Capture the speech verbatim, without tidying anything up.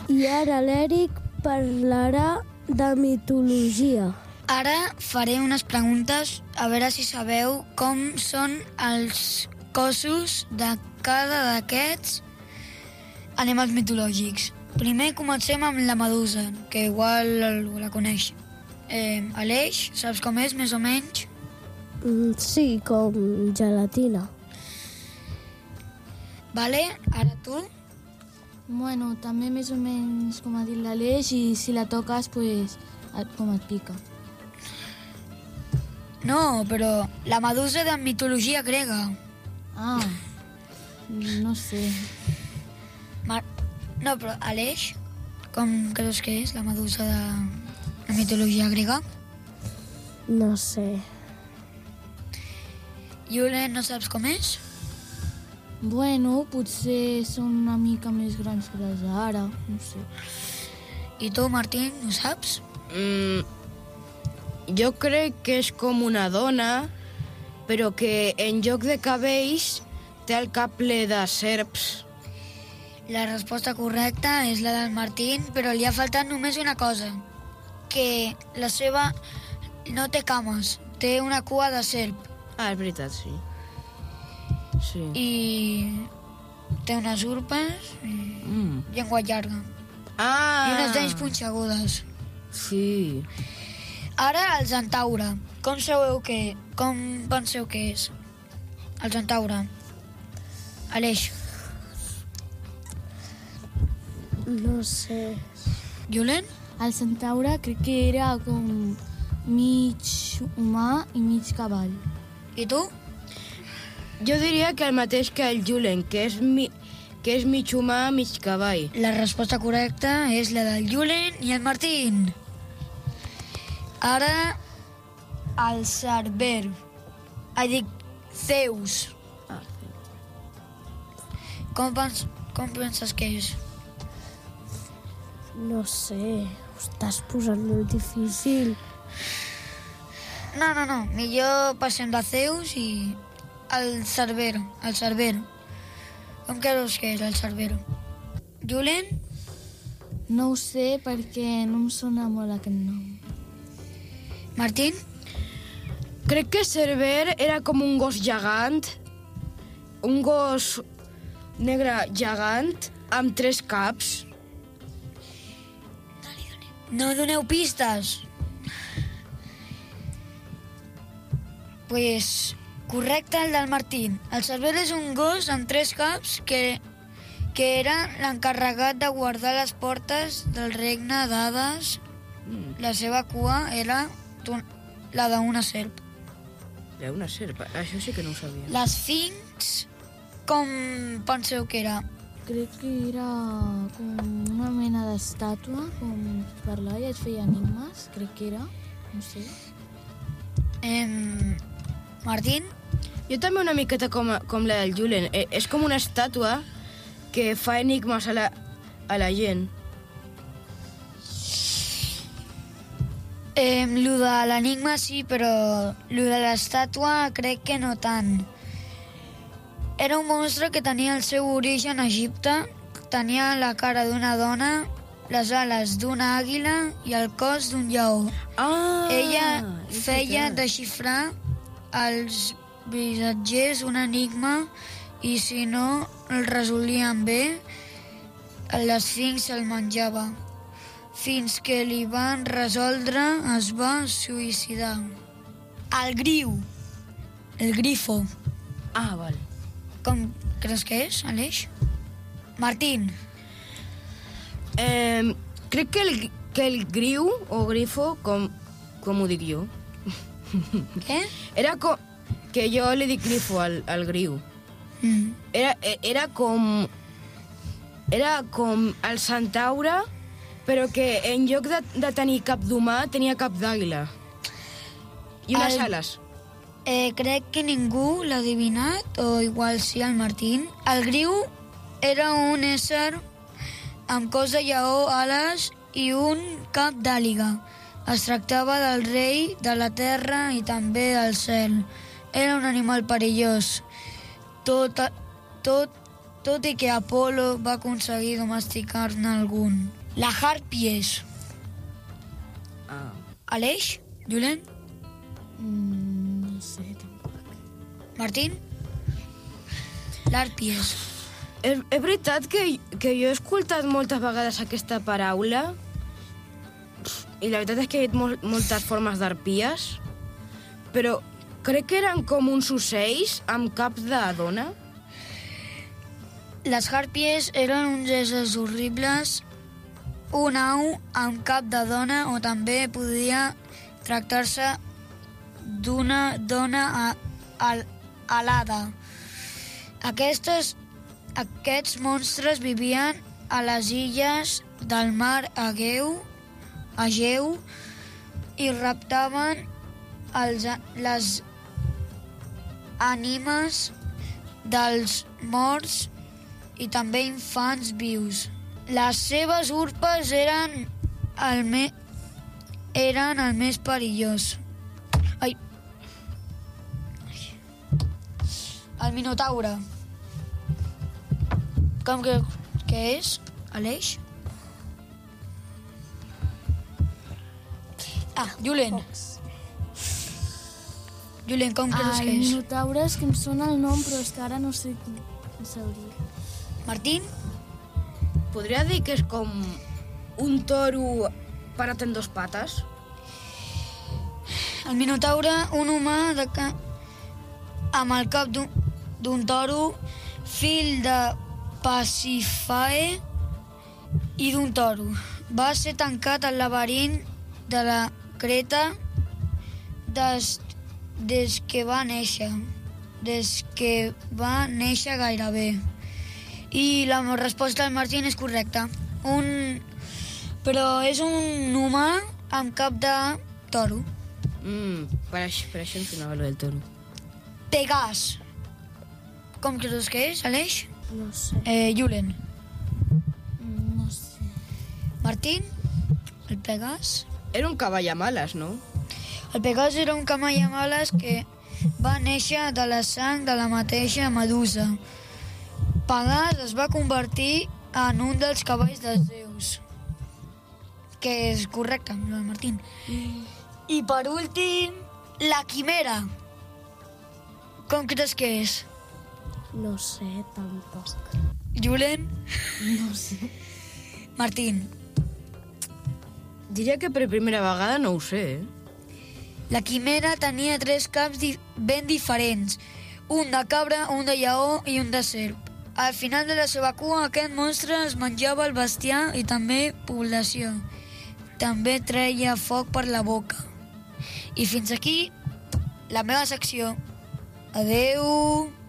I ara l'Eric parlarà de mitologia. Ara faré unes preguntes a veure si sabeu com són els cossos de cada d'aquests animals mitològics. Primer comencem amb la medusa, que igual la coneix. Eh, Aleix, saps com és, més o menys? Mm, sí, com gelatina. Vale, ara tu? Bueno, també més o menys com ha dit l'Aleix, i si la toques, pues, com et pica. No, però la medusa de mitologia grega. Ah, no sé. Mar... No, però Aleix, com creus que és la medusa de la mitologia grega? No sé. Julen, no saps com és? Bueno, potser són una mica més grans que les d'ara, no sé. I tu, Martín, ho saps? Mm, jo crec que és com una dona, però que en lloc de cabells té el cap ple de serps. La resposta correcta és la del Martín, però li ha faltat només una cosa, que la seva no té cames, té una cua de serp. Ah, és veritat, sí. Sí. I té unes urpes i Mm. llengua llarga. Ah! I unes dents punxegudes. Sí. Ara el centaure. Com sabeu que... Com penseu que és? El centaure. Aleix. No sé. Julen? El centaure crec que era com mig humà i mig cavall. I tu? Jo diria que el mateix que el Julen, que és, mi, que és mig humà, mig cavall. La resposta correcta és la del Julen i el Martín. Ara el Cerber. Ah, dic Zeus. Ah, Com, pens, com penses que és? No sé. Ho estàs posant molt difícil. No, no, no. Millor passem de Zeus i el Cerber. El Cerber. Com creus que és el Cerber? Julen? No ho sé perquè no em sona molt aquest nom. Martín? Crec que Cerber era com un gos gegant, un gos negre gegant amb tres caps. No doneu pistes. Pues correcte el del Martín. El Cerber és un gos amb tres caps que, que era l'encarregat de guardar les portes del regne d'Hades. Mm. La seva cua era la d'una serp. Era una serp, això sí que no ho sabia. L'Esfinx, com penseu que era? Crec que era com una mena d'estàtua, com parlava i et feia enigmes, crec que era, no sé. Eh, Martín? Jo també una miqueta com, com la del Julen. Eh, és com una estàtua que fa enigmes a la, a la gent. Eh, lo de l'enigma sí, però lo de l'estàtua crec que no tant. Era un monstre que tenia el seu origen a Egipte, tenia la cara d'una dona, les ales d'una àguila i el cos d'un lleó. Ah! Ella feia desxifrar als viatgers un enigma i si no el resolien bé, l'Esfinx el menjava. Fins que li van resoldre es va suïcidar. El griu. El grifo. Ah, val. Com creus que és, Aleix? Martín. Eh, crec que el, que el griu o grifo, com, com ho dic jo, Què? era com... Que jo li dic grifo al, al griu. Mm. Era, era com... Era com el centaure, però que en lloc de, de tenir cap d'humà tenia cap d'àguila. I unes El- ales. Eh, crec que ningú l'ha adivinat, o igual sí el Martín. El griu era un ésser amb cos de lleó, ales i un cap d'àliga. Es tractava del rei de la terra i també del cel. Era un animal perillós. Tot, tot tot i que Apolo va aconseguir domesticar-ne algun. La Harpies. Ah. Aleix? Julen? Mm, no sé, tampoc. Martín? L'Harpies. És, és veritat que, que jo he escoltat moltes vegades aquesta paraula i la veritat és que he dit mol, moltes formes d'arpies, però crec que eren com uns ocells amb caps de dona. Les Harpies eren uns éssers horribles, un au amb cap de dona o també podia tractar-se d'una dona a, a, alada. Aquestes, aquests monstres vivien a les illes del mar Egeu, Egeu i raptaven els, les ànimes dels morts i també infants vius. Les seves urpes eren el, me, eren el més perillós. Ai. El Minotaure. Com que, que és, Aleix? Ah, Julen. Julen, com creus Ai, que és? Minotaures, que em sona el nom, però és que ara no sé quin sabria. Martín? Podria dir que és com un toro parat en dos pates. El Minotaure, un humà de ca... amb el cap d'un toro, fill de Pasífae i d'un toro. Va ser tancat al laberint de la Creta des, des que va néixer. Des que va néixer gairebé. I la resposta del Martín és correcta. Un... Però és un humà amb cap de toro. Mm, per, això, per això em sonava lo del toro. Pegàs. Com creus que és, Aleix? No sé. Eh, Julen. Mm, No sé. Martín? El Pegàs? Era un cavall amb ales, no? El Pegàs era un camall amb ales que va néixer de la sang de la mateixa Medusa. Pegàs es va convertir en un dels cavalls de Zeus. Que és correcte, el Martín. I per últim, la Quimera. Com creus que és? No sé, tampoc. Julen? No sé. Martín. Diria que per primera vegada no ho sé, eh? La Quimera tenia tres caps di ben diferents. Un de cabra, un de lleó i un de serp. Al final de la seva cua, aquest monstre es menjava el bestiar i també població. També treia foc per la boca. I fins aquí la meva secció. Adeu!